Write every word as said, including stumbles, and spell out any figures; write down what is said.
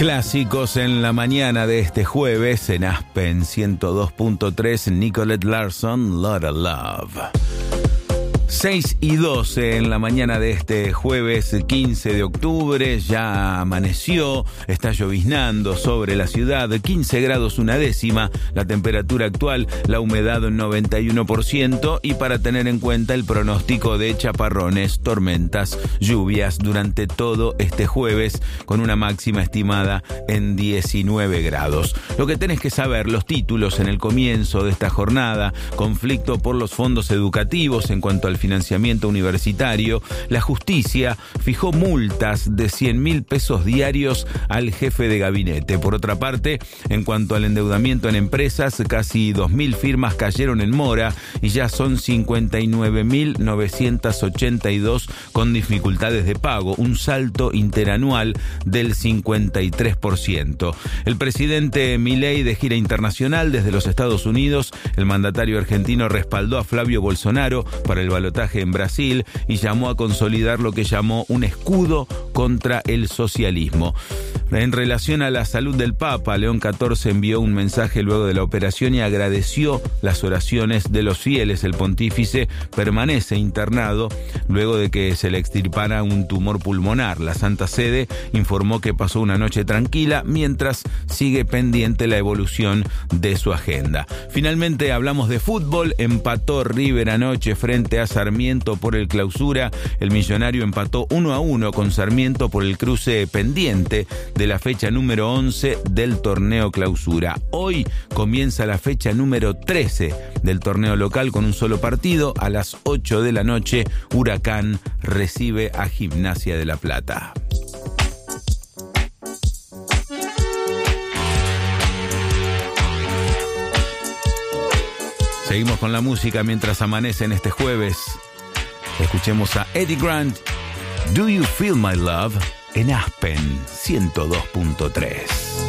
Clásicos en la mañana de este jueves en Aspen ciento dos punto tres, Nicolette Larson, Lot of Love. seis y doce en la mañana de este jueves quince de octubre, ya amaneció, está lloviznando sobre la ciudad, quince grados una décima, la temperatura actual, la humedad noventa y uno por ciento y para tener en cuenta el pronóstico de chaparrones, tormentas, lluvias durante todo este jueves con una máxima estimada en diecinueve grados. Lo que tenés que saber, los títulos en el comienzo de esta jornada, conflicto por los fondos educativos en cuanto al financiamiento universitario, la justicia fijó multas de cien mil pesos diarios al jefe de gabinete. Por otra parte, en cuanto al endeudamiento en empresas, casi dos mil firmas cayeron en mora y ya son cincuenta y nueve mil novecientos ochenta y dos con dificultades de pago, un salto interanual del cincuenta y tres por ciento. El presidente Milei de gira internacional desde los Estados Unidos, el mandatario argentino respaldó a Flavio Bolsonaro para el balotaje en Brasil y llamó a consolidar lo que llamó un escudo contra el socialismo. En relación a la salud del Papa, León catorce envió un mensaje luego de la operación y agradeció las oraciones de los fieles. El pontífice permanece internado luego de que se le extirpara un tumor pulmonar. La Santa Sede informó que pasó una noche tranquila mientras sigue pendiente la evolución de su agenda. Finalmente hablamos de fútbol. Empató River anoche frente a Sarmiento por el Clausura. El Millonario empató uno a uno con Sarmiento por el cruce pendiente de la fecha número once del torneo Clausura. Hoy comienza la fecha número trece del torneo local con un solo partido. A las ocho de la noche, Huracán recibe a Gimnasia de La Plata. Seguimos con la música mientras amanece en este jueves. Escuchemos a Eddie Grant, Do You Feel My Love, en Aspen ciento dos punto tres.